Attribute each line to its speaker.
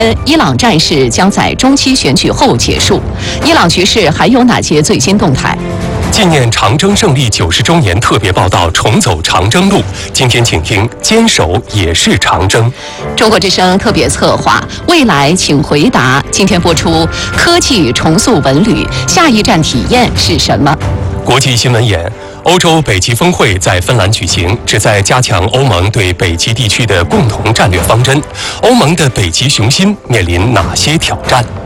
Speaker 1: 伊朗战事将在中期选举后结束。伊朗局势还有哪些最新动态？
Speaker 2: 纪念长征胜利90周年特别报道《重走长征路》，今天请听“坚守也是长征”。
Speaker 1: 中国之声特别策划《未来请回答》，今天播出科技重塑文旅，下一站体验是什么？
Speaker 2: 国际新闻眼。欧洲北极峰会在芬兰举行，旨在加强欧盟对北极地区的共同战略方针。欧盟的北极雄心面临哪些挑战？